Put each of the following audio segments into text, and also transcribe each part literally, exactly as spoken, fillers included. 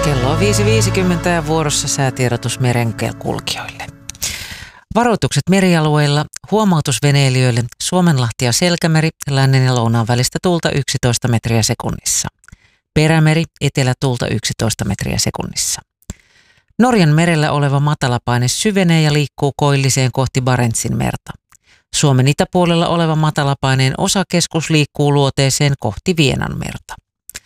Kello on viisi viisikymmentä ja vuorossa säätiedotus merenkulkijoille. Varoitukset merialueilla, huomautus veneilijöille, Suomenlahti ja Selkämeri, lännen ja lounaan välistä tuulta yksitoista metriä sekunnissa. Perämeri, etelätuulta yksitoista metriä sekunnissa. Norjan merellä oleva matalapaine syvenee ja liikkuu koilliseen kohti Barentsin merta. Suomen itäpuolella oleva matalapaineen osakeskus liikkuu luoteeseen kohti Vienan merta.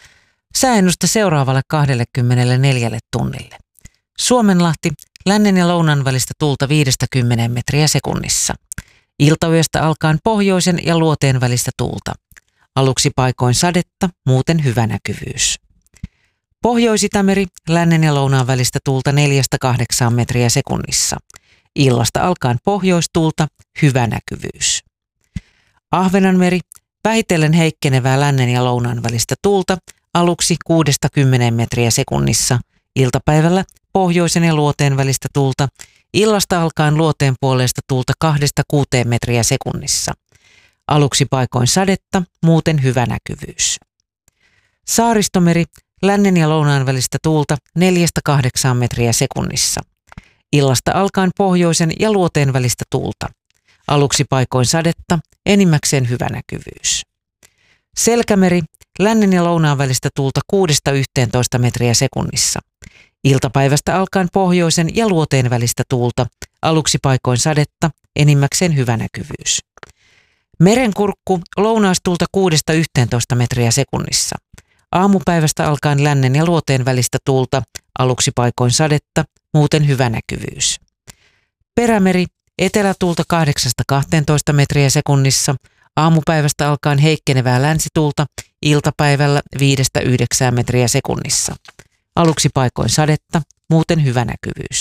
Sääennuste seuraavalle kaksikymmentäneljä tunnille. Suomenlahti, lännen ja lounan välistä tuulta viidestä kymmeneen metriä sekunnissa. Iltayöstä alkaen pohjoisen ja luoteen välistä tuulta. Aluksi paikoin sadetta, muuten hyvä näkyvyys. Pohjois-Itämeri, lännen ja lounaan välistä tuulta neljästä kahdeksaan metriä sekunnissa. Illasta alkaen pohjoistuulta, hyvä näkyvyys. Ahvenanmeri, vähitellen heikkenevää lännen ja lounaan välistä tuulta, aluksi kuudesta kymmeneen metriä sekunnissa. Iltapäivällä pohjoisen ja luoteen välistä tuulta, illasta alkaen luoteen puolesta tuulta kahdesta kuuteen metriä sekunnissa. Aluksi paikoin sadetta, muuten hyvä näkyvyys. Saaristomeri, lännen ja lounaan välistä tuulta neljästä kahdeksaan metriä sekunnissa. Illasta alkaen pohjoisen ja luoteen välistä tuulta. Aluksi paikoin sadetta, enimmäkseen hyvä näkyvyys. Selkämeri, lännen ja lounaan välistä tuulta kuudesta yhteentoista metriä sekunnissa. Iltapäivästä alkaen pohjoisen ja luoteen välistä tuulta. Aluksi paikoin sadetta, enimmäkseen hyvä näkyvyys. Merenkurkku, lounaistuulta kuudesta yhteentoista metriä sekunnissa. Aamupäivästä alkaen lännen ja luoteen välistä tuulta, aluksi paikoin sadetta, muuten hyvä näkyvyys. Perämeri, etelätuulta kahdeksasta kahteentoista metriä sekunnissa, aamupäivästä alkaen heikkenevää länsituulta, iltapäivällä viidestä yhdeksään metriä sekunnissa. Aluksi paikoin sadetta, muuten hyvä näkyvyys.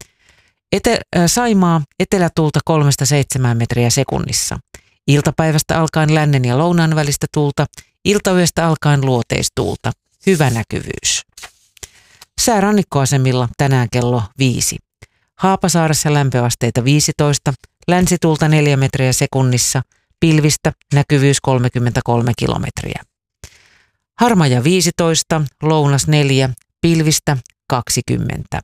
Ete- äh, Saimaa, etelätuulta kolmesta seitsemään metriä sekunnissa. Iltapäivästä alkaen lännen ja lounaan välistä tuulta, iltayöstä alkaen luoteistuulta, hyvä näkyvyys. Sää rannikkoasemilla tänään kello viisi. Haapasaaressa lämpöasteita viisitoista, länsituulta neljä metriä sekunnissa, pilvistä, näkyvyys kolmekymmentäkolme kilometriä. Harmaja viisitoista, lounas neljä, pilvistä kaksikymmentä.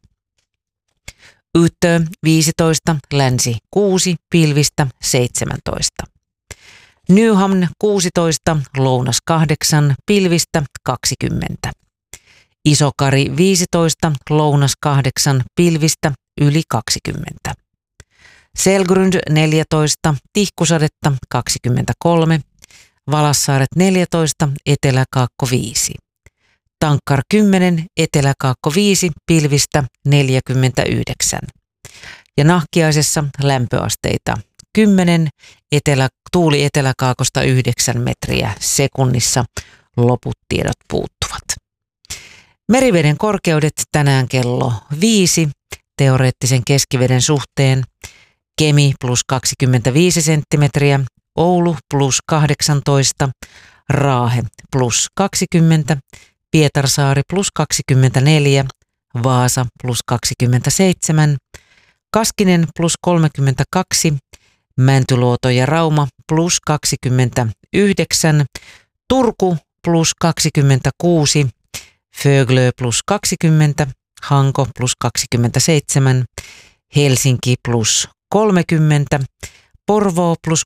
Yttö viisitoista, länsi kuusi, pilvistä seitsemäntoista. Nyhamn kuusitoista, lounas kahdeksan, pilvistä kaksikymmentä. Isokari viisitoista, lounas kahdeksan, pilvistä yli kaksikymmentä. Selgrund neljätoista, tihkusadetta kaksikymmentäkolme. Valassaaret neljätoista, eteläkaakko viisi. Tankkar kymmenen, eteläkaakko viisi, pilvistä neljäkymmentäyhdeksän. Ja Nahkiaisessa lämpöasteita kymmenen, etelä, tuuli eteläkaakosta yhdeksän metriä sekunnissa, loput tiedot puuttuvat. Meriveden korkeudet tänään kello viisi, teoreettisen keskiveden suhteen. Kemi plus kaksikymmentäviisi senttimetriä, Oulu plus kahdeksantoista, Raahe plus kaksikymmentä, Pietarsaari plus kaksikymmentäneljä, Vaasa plus kaksikymmentäseitsemän, Kaskinen plus kolmekymmentäkaksi, Mäntyluoto ja Rauma plus kaksikymmentäyhdeksän, Turku plus kaksikymmentäkuusi, Föglö plus kaksikymmentä, Hanko plus kaksikymmentäseitsemän, Helsinki plus kolmekymmentä, Porvoo plus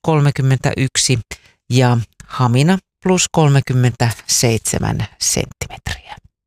kolmekymmentäyksi ja Hamina plus kolmekymmentäseitsemän senttimetriä.